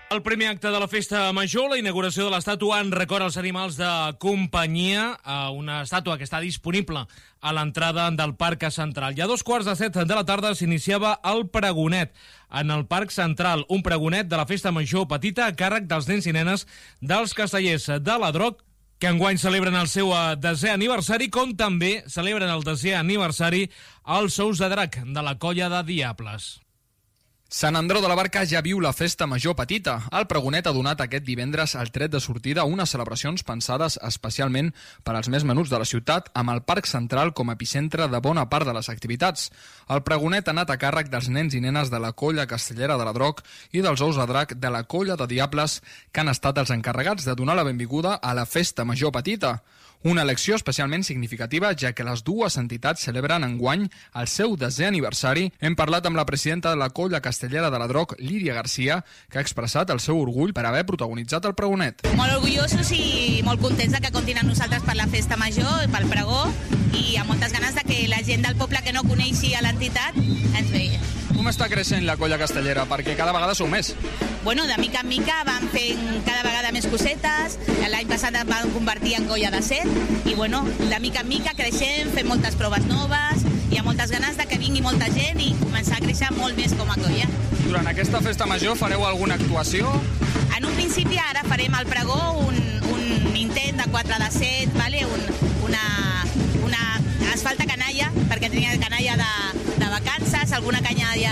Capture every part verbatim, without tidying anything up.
El primer acte de la festa major, la inauguració de l'estàtua en record als animals de companyia, una estàtua que està disponible a l'entrada del Parc Central. I a dos quarts de set de la tarda s'iniciava el pregonet en el Parc Central, un pregonet de la festa major petita a càrrec dels nens i nenes dels Castellers de la Droc, que enguany celebren el seu desè aniversari, com també celebren el desè aniversari els Ous de Drac de la Colla de Diables. Sant Andreu de la Barca ja viu la festa major petita. El pregonet ha donat aquest divendres el tret de sortida a unes celebracions pensades especialment per als més menuts de la ciutat, amb el Parc Central com a epicentre de bona part de les activitats. El pregonet ha anat a càrrec dels nens i nenes de la Colla Castellera de la Droc i dels Ous de Drac de la Colla de Diables, que han estat els encarregats de donar la benvinguda a la festa major petita. Una elecció especialment significativa, ja que les dues entitats celebren enguany el seu desè aniversari. Hem parlat amb la presidenta de la Colla Castellera de la Droc, Lídia Garcia, que ha expressat el seu orgull per haver protagonitzat el pregonet. Molt orgullosos i molt contents de que comptin amb nosaltres per la festa major, pel pregó, i amb moltes ganes de que la gent del poble que no coneixi a l'entitat ens vegi. Com està creixent la Colla Castellera? Perquè cada vegada sou més. Bueno, de mica en mica van fent cada vegada més cosetes. L'any passat es van convertir en colla de set i, bueno, de mica en mica creixem, fem moltes proves noves, hi ha moltes ganes de que vingui molta gent i començar a créixer molt més com a colla. Durant aquesta festa major fareu alguna actuació? En un principi ara farem al pregó un, un intent de quatre de set, vale? un, una, una... es falta canalla, perquè tenia canalla de, de vacances, alguna canalla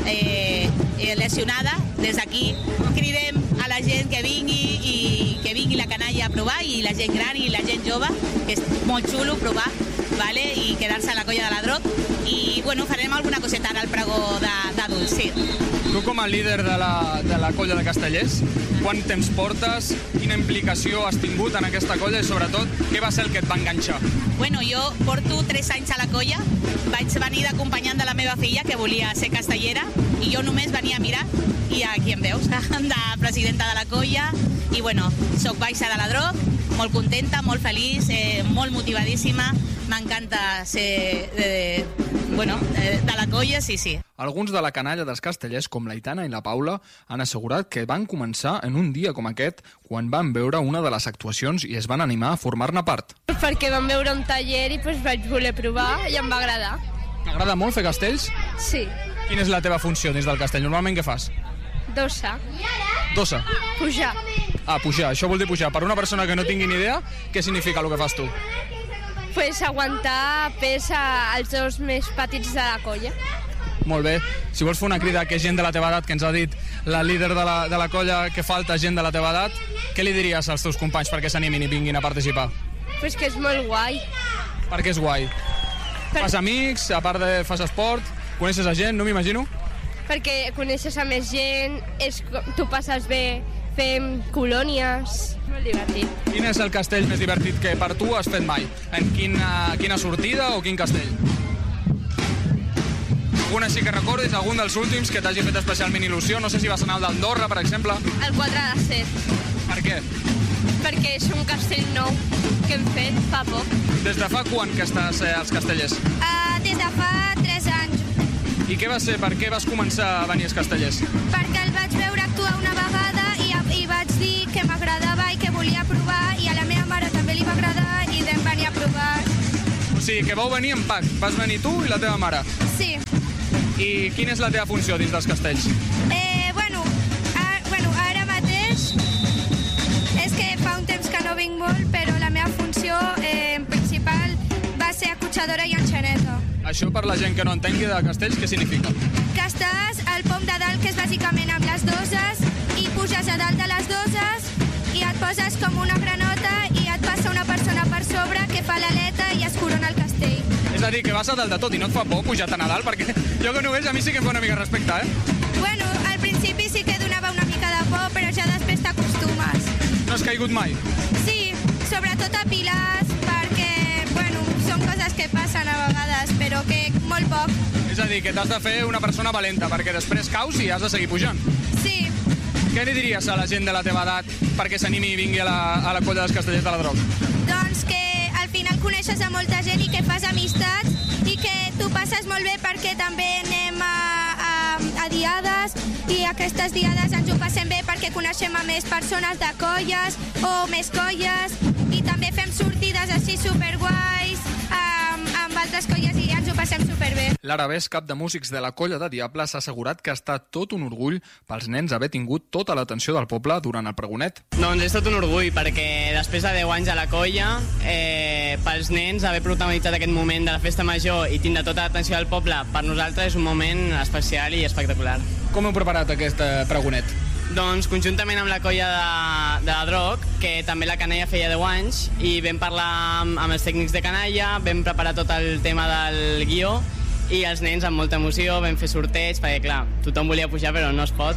eh, eh, lesionada. Des d'aquí cridem a la gent que vingui i que vingui la canalla a provar, i la gent gran i la gent jove, que és molt xulo provar, vale? I quedar-se a la Colla de la Droc. I bueno, farem alguna coseta ara al pregó d'adults, sí. Tu com a líder de la, de la Colla de Castellers, quant temps portes, quina implicació has tingut en aquesta colla i sobretot què va ser el que et va enganxar? Bueno, jo porto tres anys a la colla, vaig venir d'acompanyant de la meva filla que volia ser castellera i jo només venia a mirar, i aquí em veus, de presidenta de la colla, i bueno, soc baixa de la Droc, molt contenta, molt feliç, eh, molt motivadíssima, m'encanta ser de, bueno, de la colla, sí, sí. Alguns de la canalla dels castellers, com l'Aitana i la Paula, han assegurat que van començar en un dia com aquest, quan van veure una de les actuacions i es van animar a formar-ne part. Perquè vam veure un taller i pues, vaig voler provar i em va agradar. T'agrada molt fer castells? Sí. Quina és la teva funció dins del castell? Normalment què fas? Dossa. Dossa? Pujar. Ah, pujar. Això vol dir pujar. Per una persona que no tingui ni idea, què significa el que fas tu? Pues aguantar pes als dos més petits de la colla. Molt bé. Si vols fer una crida que gent de la teva edat, que ens ha dit la líder de la, de la colla que falta gent de la teva edat, què li diries als teus companys perquè s'animin i vinguin a participar? Pues que és molt guai. Per què és guai? Per... Fas amics, a part de fas esport, coneixes a gent, no m'imagino? Perquè coneixes a més gent, és, tu passes bé, fem colònies, molt divertit. Quin és el castell més divertit que per tu has fet mai? En quina, quina sortida o quin castell? Algun així que recordis, algun dels últims que t'hagi fet especialment il·lusió? No sé si vas anar al d'Andorra, per exemple. El quatre de set. Per què? Perquè és un castell nou que hem fet fa poc. Des de fa quan que estàs eh, als castellers? Uh, des de fa tres anys. I què va ser? Per què vas començar a venir als castellers? Perquè el vaig veure actuar una vegada i, i vaig dir que m'agradava i que volia provar, i a la meva mare també li va agradar i vam venir a provar. O sigui, que vau venir en pack. Vas venir tu i la teva mare? Sí. I quina és la teva funció dins dels castells? Eh, bueno, a, bueno, ara mateix és que fa un temps que no vinc molt, però la meva funció eh, principal va ser acotxadora i enxaneta. Això per la gent que no entengui de castells, què significa? Que estàs al pom de dalt, que és bàsicament amb les doses, i puges a dalt de les doses i et poses com una granota i et passa una persona per sobre que fa l'aleta i es corona el castell. És a dir, que vas a dalt de tot i no et fa por pujar tan a dalt, perquè jo que no veig a mi sí que em fa una mica respecte, eh? Bueno, al principi sí que donava una mica de por, però ja després t'acostumes. No has caigut mai? Sí, sobretot a pilars, perquè, bueno, són coses que passen a vegades, però que molt poc. És a dir, que t'has de fer una persona valenta, perquè després caus i has de seguir pujant. Sí. Què li diries a la gent de la teva edat perquè s'animi i vingui a la, a la colla dels castellers de la Droc? Doncs que al final coneixes a molta gent i que fas amistats i que tu passes molt bé perquè també anem a, a, a diades, i aquestes diades ens ho passem bé perquè coneixem a més persones de colles o més colles, i també fem sortides així superguais amb, amb altres colles i ens ho passem superbé. Lara Bes, cap de músics de la Colla de Diables, ha assegurat que ha estat tot un orgull pels nens haver tingut tota l'atenció del poble durant el pregonet. Doncs és tot un orgull, perquè després de deu anys a la colla, eh, pels nens haver protagonitzat aquest moment de la festa major i tindre tota l'atenció del poble, per nosaltres és un moment especial i espectacular. Com heu preparat aquest eh, pregonet? Doncs conjuntament amb la colla de, de la Droc, que també la canalla feia deu anys, i vam parlar amb, amb els tècnics de canalla, vam preparar tot el tema del guió, i els nens amb molta emoció vam fer sorteig, perquè clar, tothom volia pujar però no es pot,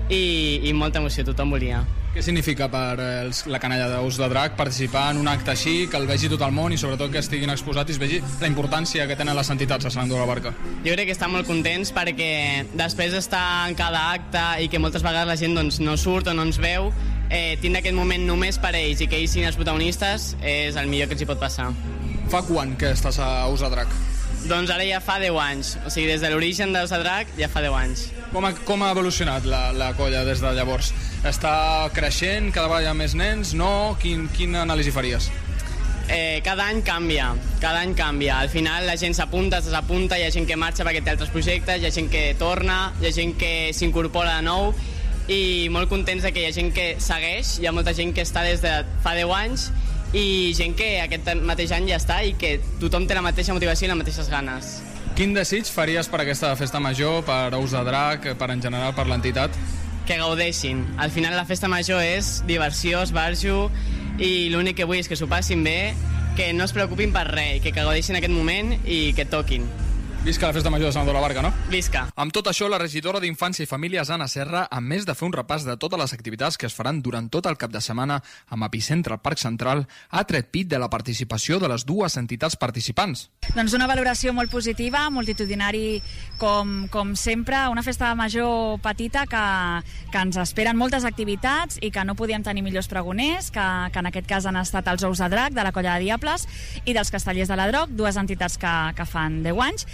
i, i molta emoció, tothom volia. Què significa per els, la canalla d'Ous de Drac participar en un acte així, que el vegi tot el món i sobretot que estiguin exposats i es vegi la importància que tenen les entitats a Sant Andreu de la Barca? Jo crec que estan molt contents perquè després d'estar en cada acte i que moltes vegades la gent doncs, no surt o no ens veu, eh, tindre aquest moment només per ells i que ells siguin els protagonistes és el millor que els hi pot passar. Fa quan que estàs a Ous de Drac? Doncs ara ja fa deu anys, o sigui, des de l'origen d'Ous de Drac ja fa deu anys. Com ha, com ha evolucionat la, la colla des de llavors? Està creixent, cada vegada hi ha més nens, no? Quin, quina anàlisi faries? Eh, cada any canvia, cada any canvia. Al final la gent s'apunta, es desapunta, hi ha gent que marxa perquè té altres projectes, hi ha gent que torna, hi ha gent que s'incorpora de nou, i molt contents de que hi ha gent que segueix, hi ha molta gent que està des de fa deu anys, i gent que aquest mateix any ja està i que tothom té la mateixa motivació i les mateixes ganes. Quin desig faries per aquesta festa major, per Ous de Drac, per en general, per l'entitat? Que gaudeixin. Al final la festa major és diversió, esbarjo, i l'únic que vull és que s'ho passin bé, que no es preocupin per res, que gaudeixin aquest moment i que toquin. Visca la festa major de Sant Andreu de la Barca, no? Visca. Amb tot això, la regidora d'Infància i Famílies, Anna Serra, a més de fer un repàs de totes les activitats que es faran durant tot el cap de setmana amb epicentre al Parc Central, ha tret pit de la participació de les dues entitats participants. Doncs una valoració molt positiva, multitudinari com, com sempre, una festa major petita que, que ens esperen moltes activitats i que no podíem tenir millors pregoners, que, que en aquest cas han estat els Ous de Drac, de la Colla de Diables, i dels Castellers de la Droc, dues entitats que, que fan deu anys.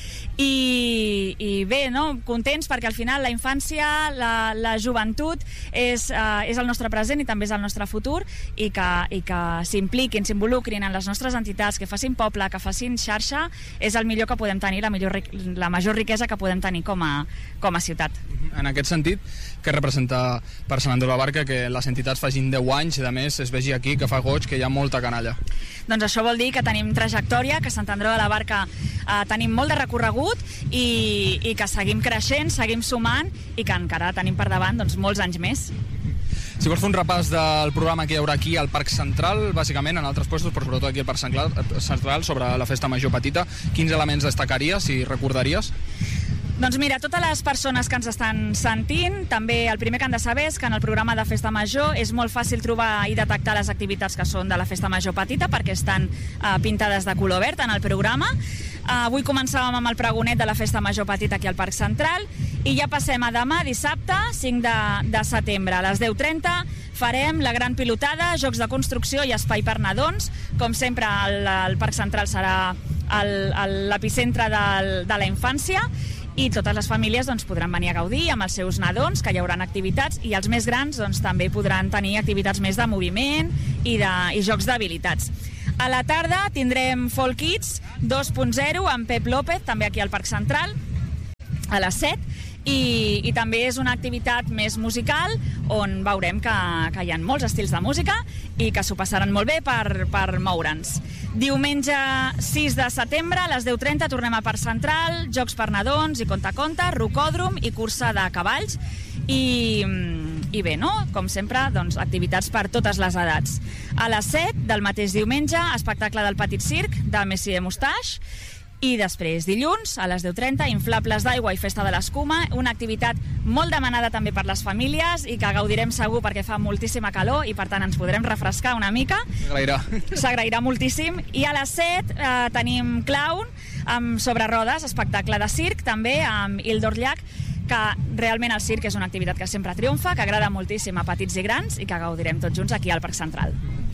I, i bé, no? Contents perquè al final la infància, la, la joventut és, uh, és el nostre present i també és el nostre futur, i que, i que s'impliquin, s'involucrin en les nostres entitats, que facin poble, que facin xarxa, és el millor que podem tenir, la, millor, la major riquesa que podem tenir com a, com a ciutat. En aquest sentit, què representa per Sant Andreu de la Barca que les entitats facin deu anys i a més es vegi aquí que fa goig, que hi ha molta canalla? Doncs això vol dir que tenim trajectòria, que Sant Andreu de la Barca eh, tenim molt de recorregut i, i que seguim creixent, seguim sumant i que encara tenim per davant doncs, molts anys més. Si vols fer un repàs del programa que hi haurà aquí al Parc Central, bàsicament en altres puestos, però sobretot aquí al Parc Central, sobre la festa major petita, quins elements destacaries i recordaries? Doncs mira, totes les persones que ens estan sentint, també el primer que han de saber és que en el programa de Festa Major és molt fàcil trobar i detectar les activitats que són de la Festa Major Petita perquè estan uh, pintades de color verd en el programa. Uh, avui començàvem amb el pregonet de la Festa Major Petita aquí al Parc Central i ja passem a demà, dissabte, cinc de setembre. A les deu trenta farem la gran pilotada, jocs de construcció i espai per nadons. Com sempre, el, el Parc Central serà l'epicentre de la infància i totes les famílies doncs, podran venir a gaudir amb els seus nadons, que hi haurà activitats, i els més grans doncs, també podran tenir activitats més de moviment i, de, i jocs d'habilitats. A la tarda tindrem Folk Kids dos punt zero amb Pep López, també aquí al Parc Central, a les set, i, i també és una activitat més musical on veurem que, que hi ha molts estils de música i que s'ho passaran molt bé per, per moure'ns. Diumenge sis de setembre, a les deu trenta, tornem a Parc Central, jocs per nadons i conta-conta, rocòdrom i cursa de cavalls. I, i bé, no? Com sempre, doncs, activitats per totes les edats. A les set del mateix diumenge, espectacle del Petit Circ, de Messier Moustache. I després, dilluns, a les deu trenta, inflables d'aigua i festa de l'escuma, una activitat molt demanada també per les famílies i que gaudirem segur perquè fa moltíssima calor i per tant ens podrem refrescar una mica. S'agrairà. S'agrairà moltíssim. I a les set eh, tenim Clown amb sobre rodes, espectacle de circ, també amb Ildor Llach, que realment el circ és una activitat que sempre triomfa, que agrada moltíssim a petits i grans i que gaudirem tots junts aquí al Parc Central.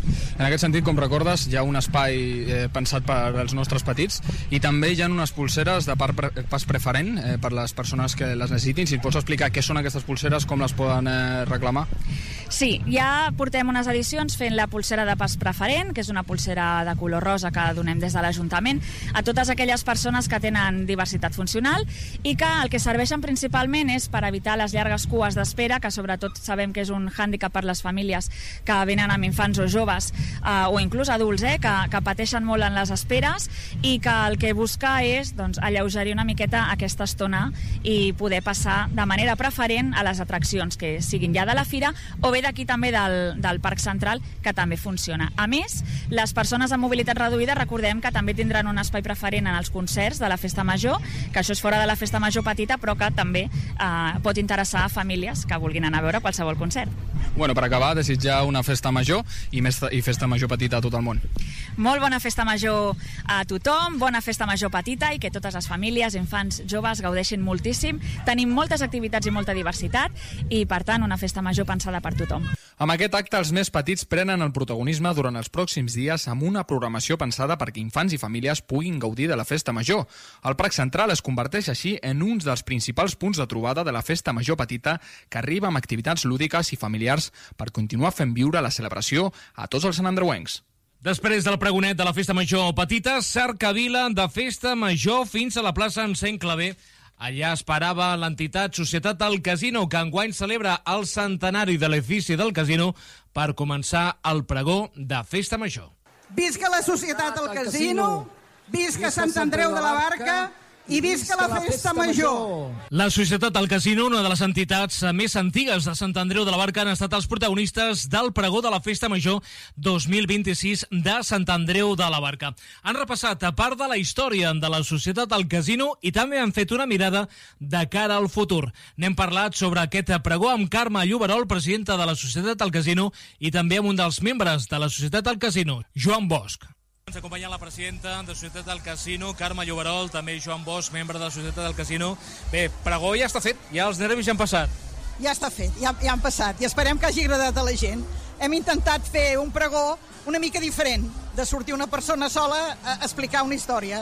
En aquest sentit, com recordes, hi ha un espai eh, pensat per als nostres petits i també hi ha unes pulseres de par- pas preferent eh, per les persones que les necessitin. Si et pots explicar què són aquestes pulseres, com les poden eh, reclamar? Sí, ja portem unes edicions fent la pulsera de pas preferent, que és una pulsera de color rosa que donem des de l'Ajuntament a totes aquelles persones que tenen diversitat funcional i que el que serveixen principalment és per evitar les llargues cues d'espera, que sobretot sabem que és un hàndicap per les famílies que venen amb infants o joves eh, o inclús adults, eh, que, que pateixen molt en les esperes i que el que busca és doncs, alleugerir una miqueta aquesta estona i poder passar de manera preferent a les atraccions, que siguin ja de la fira o bé d'aquí també del, del Parc Central, que també funciona. A més, les persones amb mobilitat reduïda, recordem que també tindran un espai preferent en els concerts de la Festa Major, que això és fora de la Festa Major petita, però que també eh, pot interessar a famílies que vulguin anar a veure qualsevol concert. Bueno, per acabar, desitjar una festa major i, més, i festa major petita a tot el món. Molt bona festa major a tothom, bona festa major petita i que totes les famílies, infants, joves gaudeixin moltíssim. Tenim moltes activitats i molta diversitat i, per tant, una festa major pensada per tothom. Amb aquest acte, els més petits prenen el protagonisme durant els pròxims dies amb una programació pensada perquè infants i famílies puguin gaudir de la festa major. El Parc Central es converteix així en un dels principals punts de trobada de la festa major petita, que arriba amb activitats lúdiques i familiars per continuar fent viure la celebració a tots els santandreuencs. Després del pregonet de la Festa Major petita, cercavila de Festa Major fins a la plaça Encén Clavé. Allà esperava l'entitat Societat del Casino, que enguany celebra el centenari de l'edifici del casino per començar el pregó de Festa Major. Visca la Societat del Casino, visca Sant Andreu de la Barca i visca la Festa Major! La Societat del Casino, una de les entitats més antigues de Sant Andreu de la Barca, han estat els protagonistes del pregó de la Festa Major dos mil vint-i-sis de Sant Andreu de la Barca. Han repassat a part de la història de la Societat del Casino i també han fet una mirada de cara al futur. N'hem parlat sobre aquest pregó amb Carme Lloberol, presidenta de la Societat del Casino, i també amb un dels membres de la Societat del Casino, Joan Bosch. Ens acompanya la presidenta de la Societat del Casino, Carme Lloberol, també Joan Bosch, membre de la Societat del Casino. Bé, pregó ja està fet, ja els nervis ja han passat. Ja està fet, ja, ja han passat, i esperem que hagi agradat a la gent. Hem intentat fer un pregó una mica diferent, de sortir una persona sola a explicar una història.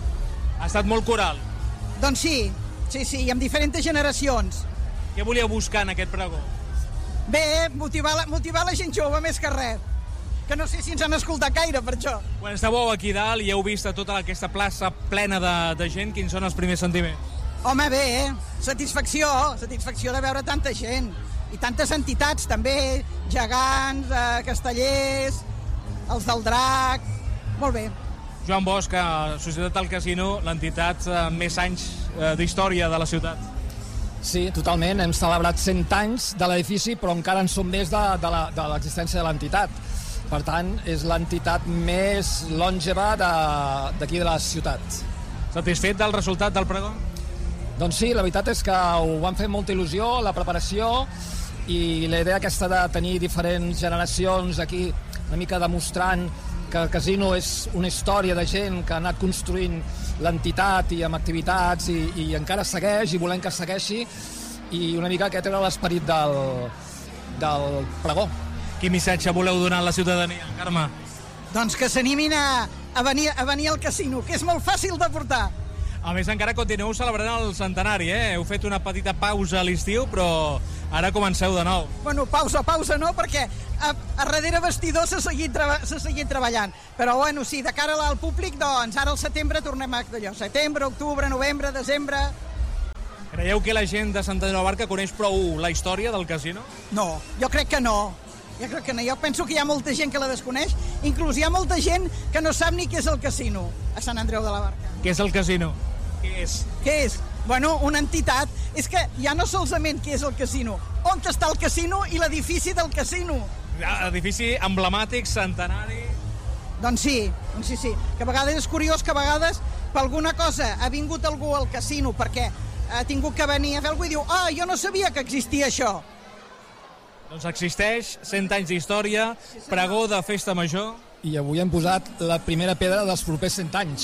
Ha estat molt coral. Doncs sí, sí, sí, i amb diferents generacions. Què volíeu buscar en aquest pregó? Bé, motivar la, motivar la gent jove més que res, que no sé si ens han escoltat gaire per això. Quan estàveu aquí dalt i heu vist tota aquesta plaça plena de, de gent, quins són els primers sentiments? Home, bé, eh? satisfacció, satisfacció de veure tanta gent. I tantes entitats, també, gegants, eh, castellers, els del drac... Molt bé. Joan Bosch, Societat del Casino, l'entitat amb més anys eh, d'història de la ciutat. Sí, totalment. Hem celebrat cent anys de l'edifici, però encara en som més de, de l'existència de l'entitat. Per tant, és l'entitat més longeva d'aquí de, de la ciutat. Satisfet del resultat del pregó? Doncs sí, la veritat és que ho van fer amb molta il·lusió, la preparació, i la idea aquesta de tenir diferents generacions aquí, una mica demostrant que el casino és una història de gent que ha anat construint l'entitat i amb activitats i, i encara segueix i volem que segueixi, i una mica aquest era l'esperit del, del pregó. Quin missatge voleu donar a la ciutadania, Carme? Doncs que s'animin a, a, venir, a venir al casino, que és molt fàcil de portar. A més, encara continueu celebrant el centenari, eh? Heu fet una petita pausa a l'estiu, però ara comenceu de nou. Bueno, pausa, pausa no, perquè a, a darrere vestidor s'ha seguit, treba, s'ha seguit treballant. Però, bueno, sí, de cara al públic, doncs, ara al setembre tornem a d'allò. Setembre, octubre, novembre, desembre... Creieu que la gent de Sant Andreu de la Barca coneix prou la història del casino? No, jo crec que no. Jo crec que no. Jo penso que hi ha molta gent que la desconeix, inclús hi ha molta gent que no sap ni què és el casino a Sant Andreu de la Barca. Què és el casino? Què és? Què és? Bueno, una entitat. És que ja no solament què és el casino, on està el casino i l'edifici del casino. Edifici emblemàtic, centenari... Doncs sí, doncs sí, sí. Que a vegades és curiós que a vegades per alguna cosa ha vingut algú al casino perquè ha tingut que venir a fer alguna cosa i diu ah, jo no sabia que existia això. Doncs existeix, cent anys d'història, pregó de Festa Major... I avui hem posat la primera pedra dels propers cent anys.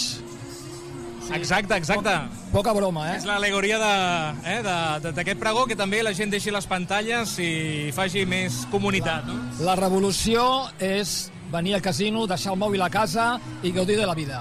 Sí. Exacte, exacte. Poca, poca broma, eh? És l'al·legoria eh, d'aquest pregó, que també la gent deixi les pantalles i faci més comunitat, no? La revolució és venir al casino, deixar el mòbil a casa i gaudir de la vida.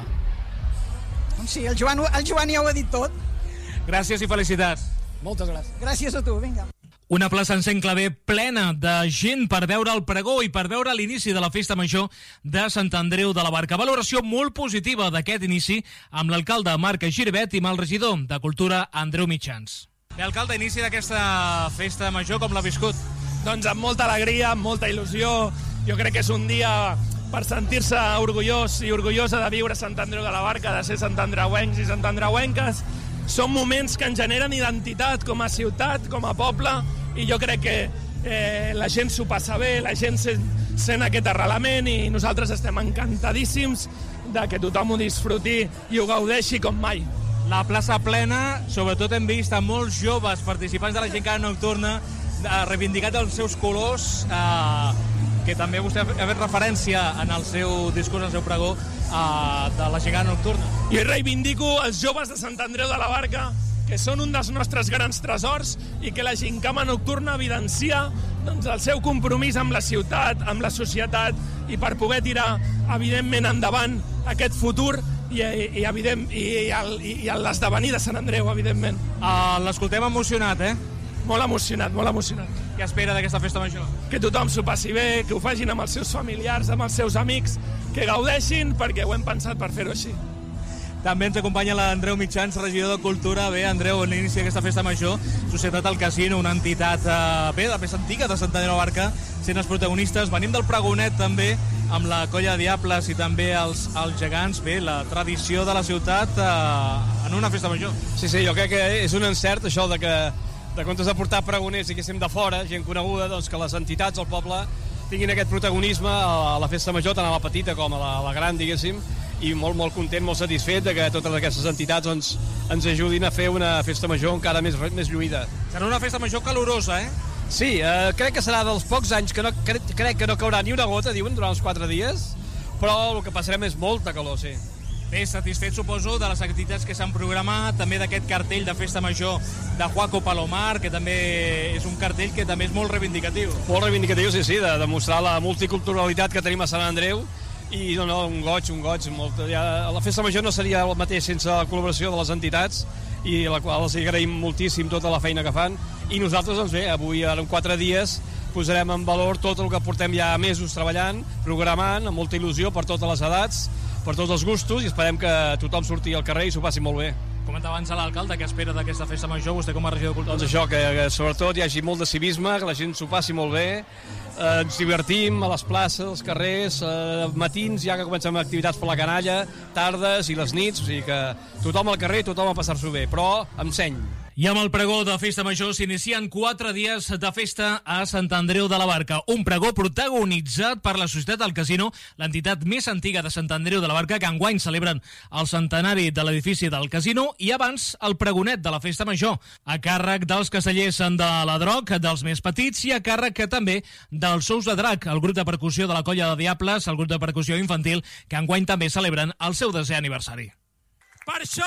Sí, el Joan, el Joan ja ho ha dit tot. Gràcies i felicitats. Moltes gràcies. Gràcies a tu, vinga. Una plaça en Sant Claver plena de gent per veure el pregó i per veure l'inici de la festa major de Sant Andreu de la Barca. Valoració molt positiva d'aquest inici amb l'alcalde Marc Giribet i amb el regidor de Cultura Andreu Mitjans. Bé, alcalde, inici d'aquesta festa major, com l'ha viscut? Doncs amb molta alegria, amb molta il·lusió. Jo crec que és un dia per sentir-se orgullós i orgullosa de viure Sant Andreu de la Barca, de ser santandreuencs i santandreuenques. Són moments que ens generen identitat com a ciutat, com a poble, i jo crec que eh, la gent s'ho passa bé, la gent sent, sent aquest arrelament, i nosaltres estem encantadíssims de que tothom ho disfruti i ho gaudeixi com mai. La plaça plena, sobretot hem vist a molts joves participants de la Gincana Nocturna eh, reivindicat els seus colors, eh, que també vostè ha fet referència en el seu discurs, en el seu pregó, eh, de la Gincana Nocturna. Jo reivindico els joves de Sant Andreu de la Barca, que són un dels nostres grans tresors, i que la Gincana Nocturna evidencia doncs, el seu compromís amb la ciutat, amb la societat, i per poder tirar, evidentment, endavant aquest futur i, i, evident, i, i, i l'esdevenir de Sant Andreu, evidentment. Uh, L'escoltem emocionat, eh? Molt emocionat, molt emocionat. Què espera d'aquesta festa major? Que tothom s'ho passi bé, que ho facin amb els seus familiars, amb els seus amics, que gaudeixin, perquè ho hem pensat per fer-ho així. També ens acompanya l'Andreu Mitjans, regidor de Cultura. Bé, Andreu, en l'inici d'aquesta festa major, Societat al Casino, una entitat eh, bé, la més antiga de Sant Andreu de la Barca, sent els protagonistes. Venim del pregonet també, amb la Colla de Diables i també els, els gegants. Bé, la tradició de la ciutat eh, en una festa major. Sí, sí, jo crec que és un encert això de que de comptes de portar pregoners i que estem de fora, gent coneguda, doncs que les entitats, el poble, tinguin aquest protagonisme a la festa major, tant a la petita com a la, a la gran, diguéssim, i molt, molt content, molt satisfet de que totes aquestes entitats doncs, ens ajudin a fer una festa major encara més, més lluïda. Serà una festa major calorosa, eh? Sí, eh, crec que serà dels pocs anys que no, crec, crec que no caurà ni una gota, diuen, durant els quatre dies, però el que passarem és molta calor, sí. Bé, satisfet, suposo, de les activitats que s'han programat, també d'aquest cartell de festa major de Juaco Palomar, que també és un cartell que també és molt reivindicatiu. Molt reivindicatiu, sí, sí, de demostrar la multiculturalitat que tenim a Sant Andreu, i no, no, un goig, un goig. Molt, ja, la festa major no seria el mateix sense la col·laboració de les entitats, i a la qual els agraïm moltíssim tota la feina que fan, i nosaltres, doncs bé, avui, en quatre dies, posarem en valor tot el que portem ja mesos treballant, programant, amb molta il·lusió per totes les edats, per tots els gustos, i esperem que tothom surti al carrer i s'ho passi molt bé. Comentava abans a l'alcalde que espera d'aquesta festa major, vostè com a regidor de Cultura. Doncs això, que, que sobretot hi hagi molt de civisme, que la gent s'ho passi molt bé, eh, ens divertim a les places, als carrers, eh, matins ja que comencem activitats per la canalla, tardes i les nits, o sigui que tothom al carrer, tothom a passar-s'ho bé, però amb seny. I amb el pregó de festa major s'inicien quatre dies de festa a Sant Andreu de la Barca. Un pregó protagonitzat per la Societat al Casino, l'entitat més antiga de Sant Andreu de la Barca, que enguany celebren el centenari de l'edifici del casino, i abans el pregonet de la festa major, a càrrec dels castellers de la Droc, dels més petits, i a càrrec també dels Sous de Drac, el grup de percussió de la Colla de Diables, el grup de percussió infantil, que enguany també celebren el seu desè aniversari. Per això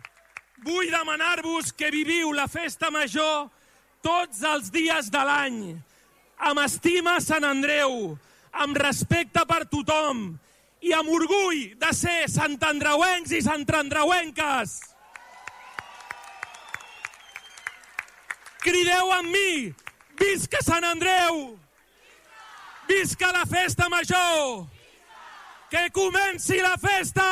vull demanar-vos que viviu la festa major tots els dies de l'any, amb estima a Sant Andreu, amb respecte per tothom i amb orgull de ser santandreuencs i santandreuenques. Crideu amb mi, visca Sant Andreu! Visca la festa major! Que comenci la festa!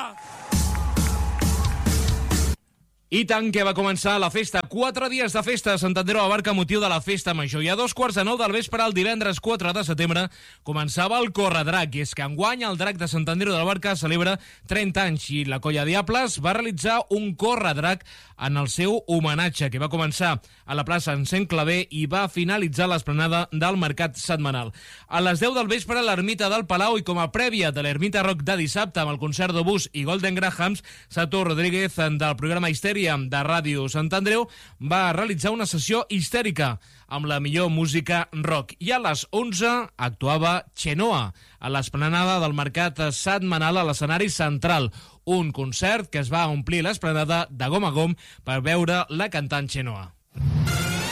I tant que va començar la festa. Quatre dies de festa a Sant Andreu de la Barca, motiu de la festa major. I a dos quarts de nou del vespre, el divendres quatre de setembre, començava el Corredrac. I és que enguany el Drac de Sant Andreu de la Barca celebra trenta anys i la Colla Diables va realitzar un Corredrac en el seu homenatge, que va començar a la plaça en Sant Claver i va finalitzar l'esplanada del Mercat Setmanal. A les deu del vespre, l'ermita del Palau, i com a prèvia de l'ermita rock de dissabte amb el concert d'Obús i Golden Grahams, Sato Rodríguez, del programa Histèria de Ràdio Sant Andreu, va realitzar una sessió histèrica amb la millor música rock. I a les onze actuava Chenoa a l'esplanada del Mercat Setmanal a l'escenari central, un concert que es va omplir l'esplanada de gom a gom per veure la cantant Chenoa.